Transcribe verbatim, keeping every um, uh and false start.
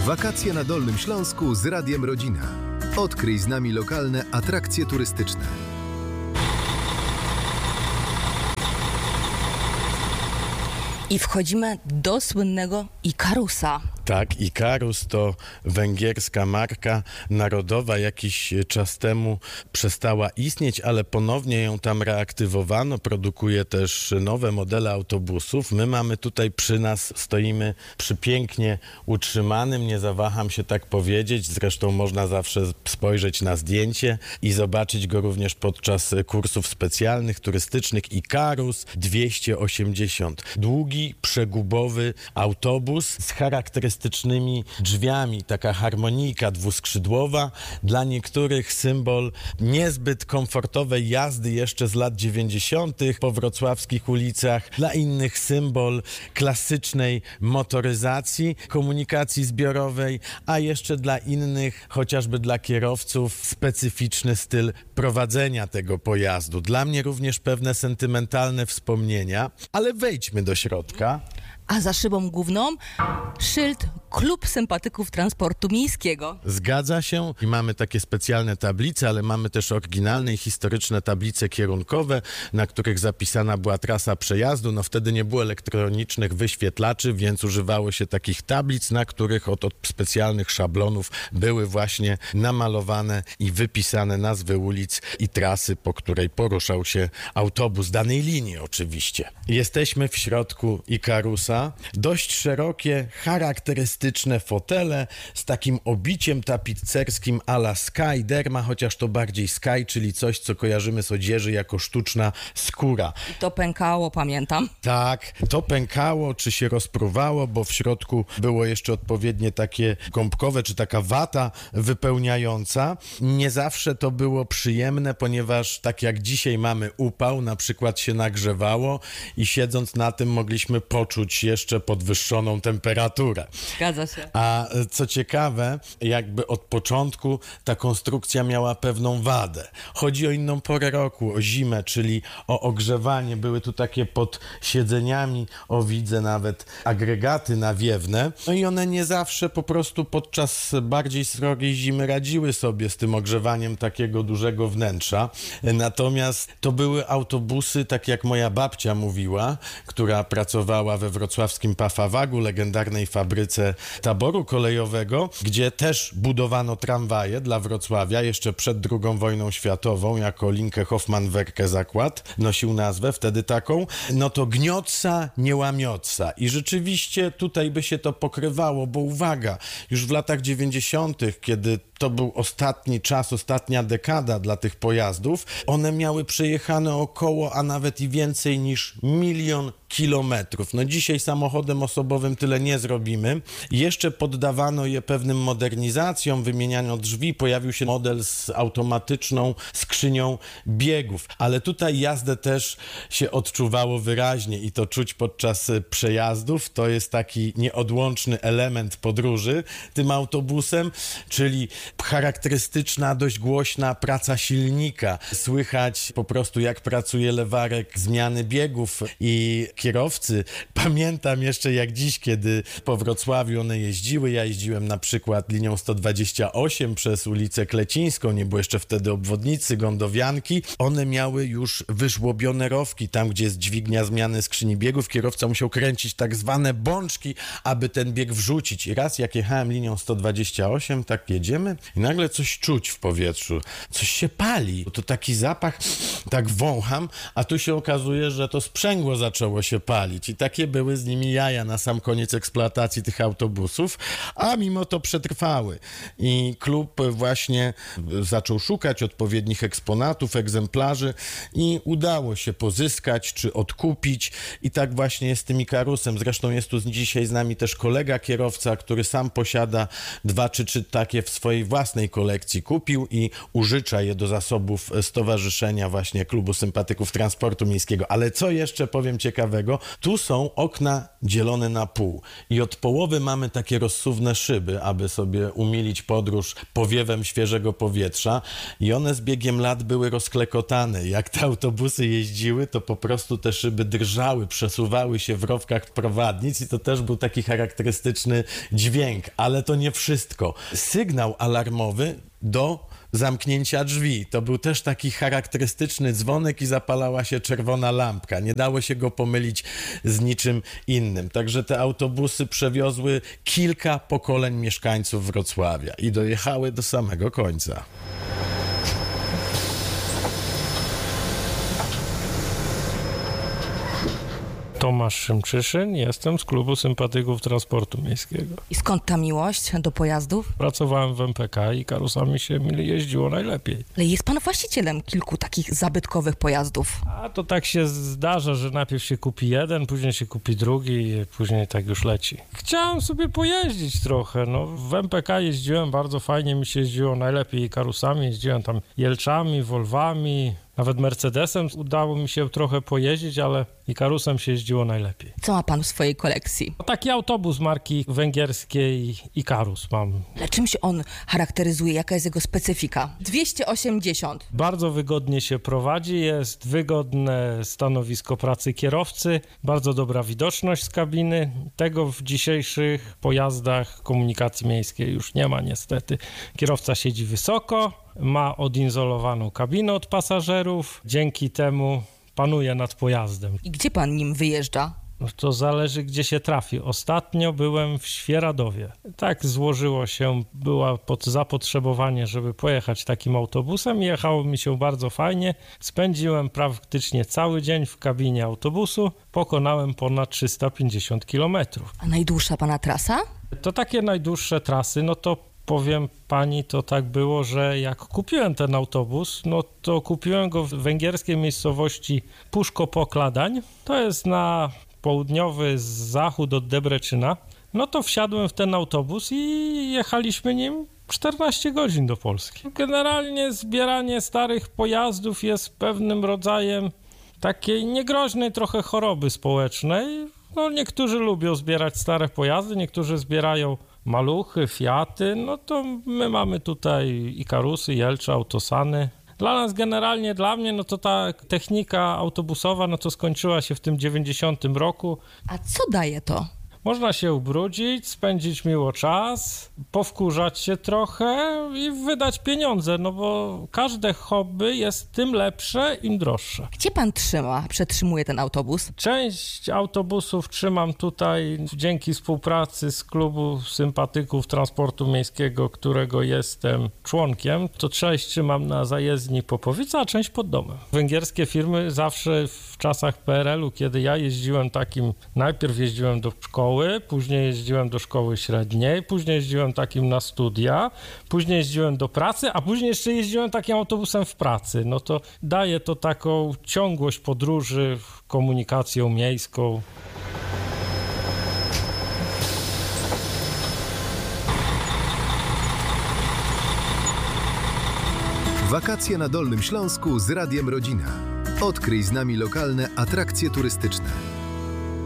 Wakacje na Dolnym Śląsku z Radiem Rodzina. Odkryj z nami lokalne atrakcje turystyczne. I wchodzimy do słynnego Ikarusa. Tak, Ikarus to węgierska marka narodowa. Jakiś czas temu przestała istnieć, ale ponownie ją tam reaktywowano. Produkuje też nowe modele autobusów. My mamy tutaj przy nas, stoimy przy pięknie utrzymanym, nie zawaham się tak powiedzieć. Zresztą można zawsze spojrzeć na zdjęcie i zobaczyć go również podczas kursów specjalnych, turystycznych. Ikarus dwieście osiemdziesiąt. Długi, przegubowy autobus z charakterystycznymi drzwiami, taka harmonijka dwuskrzydłowa, dla niektórych symbol niezbyt komfortowej jazdy jeszcze z lat dziewięćdziesiątych po wrocławskich ulicach, dla innych symbol klasycznej motoryzacji, komunikacji zbiorowej, a jeszcze dla innych, chociażby dla kierowców, specyficzny styl prowadzenia tego pojazdu. Dla mnie również pewne sentymentalne wspomnienia, ale wejdźmy do środka. A za szybą główną szyld Klub Sympatyków Transportu Miejskiego. Zgadza się i mamy takie specjalne tablice, ale mamy też oryginalne i historyczne tablice kierunkowe, na których zapisana była trasa przejazdu. No wtedy nie było elektronicznych wyświetlaczy, więc używało się takich tablic, na których od, od specjalnych szablonów były właśnie namalowane i wypisane nazwy ulic i trasy, po której poruszał się autobus danej linii oczywiście. Jesteśmy w środku Ikarusa. Dość szerokie, charakterystyczne fotele z takim obiciem tapicerskim a la Sky Derma, chociaż to bardziej Sky, czyli coś, co kojarzymy z odzieży jako sztuczna skóra. I to pękało, pamiętam. Tak, to pękało, czy się rozpruwało, bo w środku było jeszcze odpowiednie takie gąbkowe, czy taka wata wypełniająca. Nie zawsze to było przyjemne, ponieważ tak jak dzisiaj mamy upał, na przykład się nagrzewało i siedząc na tym mogliśmy poczuć jeszcze podwyższoną temperaturę. Zgadza się. A co ciekawe, jakby od początku ta konstrukcja miała pewną wadę. Chodzi o inną porę roku, o zimę, czyli o ogrzewanie. Były tu takie pod siedzeniami, o widzę nawet agregaty nawiewne. No i one nie zawsze po prostu podczas bardziej srogiej zimy radziły sobie z tym ogrzewaniem takiego dużego wnętrza. Natomiast to były autobusy, tak jak moja babcia mówiła, która pracowała we wrocławskim Pafawagu, legendarnej fabryce taboru kolejowego, gdzie też budowano tramwaje dla Wrocławia jeszcze przed drugą wojną światową, jako Linke Hoffmann-Werke zakład nosił nazwę wtedy taką, no to gniotca, nie łamiotca. I rzeczywiście tutaj by się to pokrywało, bo uwaga, już w latach dziewięćdziesiątych, kiedy to był ostatni czas, ostatnia dekada dla tych pojazdów, one miały przejechane około, a nawet i więcej niż milion kilometrów. No dzisiaj samochodem osobowym tyle nie zrobimy. Jeszcze poddawano je pewnym modernizacjom, wymieniano drzwi, pojawił się model z automatyczną skrzynią biegów, ale tutaj jazdę też się odczuwało wyraźnie i to czuć podczas przejazdów. To jest taki nieodłączny element podróży tym autobusem, czyli charakterystyczna, dość głośna praca silnika. Słychać po prostu, jak pracuje lewarek zmiany biegów i kierowcy. Pamiętam jeszcze jak dziś, kiedy po Wrocławiu one jeździły. Ja jeździłem na przykład linią sto dwadzieścia osiem przez ulicę Klecińską, nie było jeszcze wtedy obwodnicy, Gądowianki. One miały już wyżłobione rowki, tam gdzie jest dźwignia zmiany skrzyni biegów. Kierowca musiał kręcić tak zwane bączki, aby ten bieg wrzucić. I raz jak jechałem linią sto dwadzieścia osiem, tak jedziemy i nagle coś czuć w powietrzu. Coś się pali. To taki zapach, tak wącham, a tu się okazuje, że to sprzęgło zaczęło się palić. I takie były z nimi jaja na sam koniec eksploatacji tych autobusów, a mimo to przetrwały. I klub właśnie zaczął szukać odpowiednich eksponatów, egzemplarzy i udało się pozyskać czy odkupić. I tak właśnie jest z tym Ikarusem. Zresztą jest tu dzisiaj z nami też kolega kierowca, który sam posiada dwa czy trzy takie w swojej własnej kolekcji. Kupił i użycza je do zasobów stowarzyszenia właśnie Klubu Sympatyków Transportu Miejskiego. Ale co jeszcze powiem ciekawego? Tu są okna dzielone na pół i od połowy mamy mamy takie rozsuwne szyby, aby sobie umilić podróż powiewem świeżego powietrza i one z biegiem lat były rozklekotane. Jak te autobusy jeździły, to po prostu te szyby drżały, przesuwały się w rowkach prowadnic i to też był taki charakterystyczny dźwięk, ale to nie wszystko. Sygnał alarmowy do zamknięcia drzwi. To był też taki charakterystyczny dzwonek i zapalała się czerwona lampka. Nie dało się go pomylić z niczym innym. Także te autobusy przewiozły kilka pokoleń mieszkańców Wrocławia i dojechały do samego końca. Tomasz Szymczyszyn, jestem z Klubu Sympatyków Transportu Miejskiego. I skąd ta miłość do pojazdów? Pracowałem w M P K i karusami się mi jeździło najlepiej. Ale jest pan właścicielem kilku takich zabytkowych pojazdów. A to tak się zdarza, że najpierw się kupi jeden, później się kupi drugi i później tak już leci. Chciałem sobie pojeździć trochę, no w M P K jeździłem bardzo fajnie, mi się jeździło najlepiej karusami, jeździłem tam Jelczami, Volvami, nawet Mercedesem udało mi się trochę pojeździć, ale i karusem się jeździło najlepiej. Co ma pan w swojej kolekcji? Taki autobus marki węgierskiej Ikarus mam. Ale czym się on charakteryzuje? Jaka jest jego specyfika? dwieście osiemdziesiąt. Bardzo wygodnie się prowadzi, jest wygodne stanowisko pracy kierowcy, bardzo dobra widoczność z kabiny. Tego w dzisiejszych pojazdach komunikacji miejskiej już nie ma niestety. Kierowca siedzi wysoko, ma odinzolowaną kabinę od pasażerów, dzięki temu panuje nad pojazdem. I gdzie pan nim wyjeżdża? No to zależy, gdzie się trafi. Ostatnio byłem w Świeradowie. Tak złożyło się, była pod zapotrzebowanie, żeby pojechać takim autobusem. Jechało mi się bardzo fajnie. Spędziłem praktycznie cały dzień w kabinie autobusu. Pokonałem ponad trzysta pięćdziesiąt kilometrów. A najdłuższa pana trasa? To takie najdłuższe trasy, no to powiem pani, to tak było, że jak kupiłem ten autobus, no to kupiłem go w węgierskiej miejscowości Puszko-Pokladań. To jest na południowy zachód od Debreczyna. No to wsiadłem w ten autobus i jechaliśmy nim czternaście godzin do Polski. Generalnie zbieranie starych pojazdów jest pewnym rodzajem takiej niegroźnej trochę choroby społecznej. No niektórzy lubią zbierać stare pojazdy, niektórzy zbierają maluchy, Fiaty, no to my mamy tutaj Ikarusy, Jelcze, Autosany. Dla nas generalnie, dla mnie, no to ta technika autobusowa, no to skończyła się w tym dziewięćdziesiątym roku. A co daje to? Można się ubrudzić, spędzić miło czas, powkurzać się trochę i wydać pieniądze, no bo każde hobby jest tym lepsze, im droższe. Gdzie pan trzyma, przetrzymuje ten autobus? Część autobusów trzymam tutaj dzięki współpracy z Klubu Sympatyków Transportu Miejskiego, którego jestem członkiem. To część trzymam na zajezdni Popowica, a część pod domem. Węgierskie firmy zawsze w czasach P R L u, kiedy ja jeździłem takim, najpierw jeździłem do szkoły, później jeździłem do szkoły średniej, później jeździłem takim na studia, później jeździłem do pracy, a później jeszcze jeździłem takim autobusem w pracy. No to daje to taką ciągłość podróży, komunikacją miejską. Wakacje na Dolnym Śląsku z Radiem Rodzina. Odkryj z nami lokalne atrakcje turystyczne.